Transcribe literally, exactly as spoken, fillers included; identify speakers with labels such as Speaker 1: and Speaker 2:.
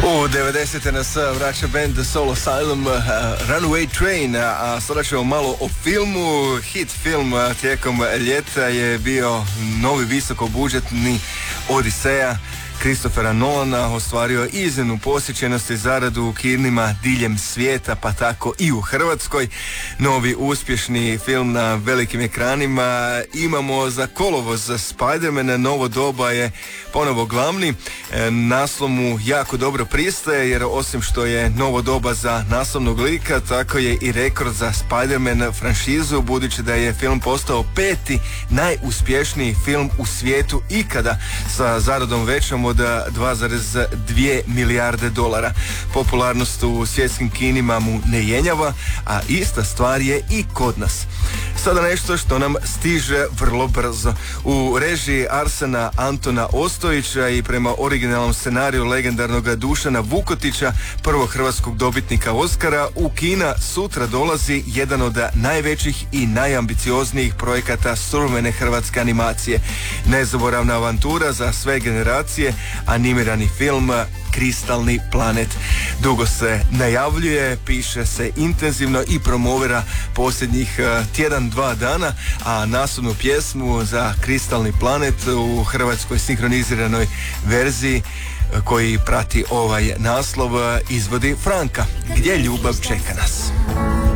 Speaker 1: U devedesete nas vraća band The Soul Asylum, uh, Runaway Train, a sada ćemo malo o filmu. Hit film uh, tijekom ljeta je bio novi visokobudžetni Odiseja Christophera Nolana, ostvario iznimnu posjećenost i zaradu u kinima diljem svijeta, pa tako i u Hrvatskoj. Novi uspješni film na velikim ekranima imamo za kolovoz za Spider-Man. Novo doba je ponovo glavni. E, naslov mu jako dobro pristaje, jer osim što je novo doba za naslovnog lika, tako je i rekord za Spider-Man franšizu, budući da je film postao peti najuspješniji film u svijetu ikada, sa zaradom većom od dva zarez dvije milijarde dolara. Popularnost u svjetskim kinima mu ne jenjava, a ista stvar je i kod nas. Sada nešto što nam stiže vrlo brzo. U režiji Arsena Antona Ostojića i prema originalnom scenariju legendarnog Dušana Vukotića, prvog hrvatskog dobitnika Oscara, u kina sutra dolazi jedan od najvećih i najambicioznijih projekata suvremene hrvatske animacije. Nezaboravna avantura za sve generacije, animirani film Kristalni planet. Dugo se najavljuje, piše se intenzivno i promovira posljednjih tjedan, dva dana, a naslovnu pjesmu za Kristalni planet u hrvatskoj sinkroniziranoj verziji koji prati ovaj naslov izvodi Franka, Gdje ljubav čeka nas.